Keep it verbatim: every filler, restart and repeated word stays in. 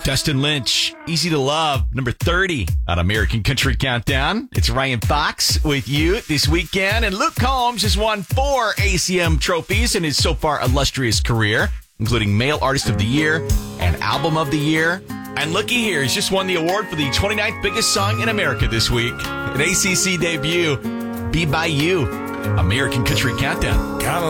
Dustin Lynch, Easy to Love, number thirty on American Country Countdown. It's Ryan Fox with you this weekend, and Luke Combs has won four A C M trophies in his so far illustrious career, including Male Artist of the Year and Album of the Year. And looky here, he's just won the award for the twenty-ninth biggest song in America this week. An A C C debut, Be By You, American Country Countdown.